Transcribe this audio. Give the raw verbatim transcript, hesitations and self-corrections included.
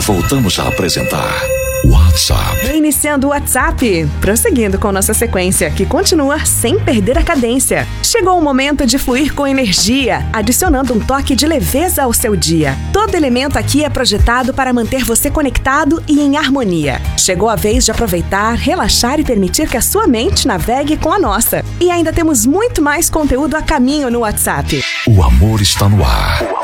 Voltamos a apresentar WhatsApp. Reiniciando o WhatsApp, prosseguindo com nossa sequência, que continua sem perder a cadência. Chegou o momento de fluir com energia, adicionando um toque de leveza ao seu dia. Todo elemento aqui é projetado para manter você conectado e em harmonia. Chegou a vez de aproveitar, relaxar e permitir que a sua mente navegue com a nossa. E ainda temos muito mais conteúdo a caminho no WhatsApp. O amor está no ar.